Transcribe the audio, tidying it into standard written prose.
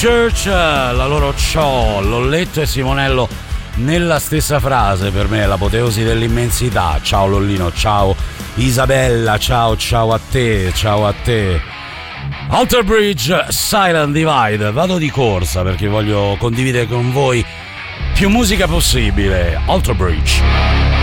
Church, la loro ciò, Lolletto e Simonello nella stessa frase, per me è l'apoteosi dell'immensità. Ciao Lollino, ciao Isabella, ciao a te, ciao a te. Alter Bridge, Silent Divide, vado di corsa perché voglio condividere con voi più musica possibile. Alter Bridge.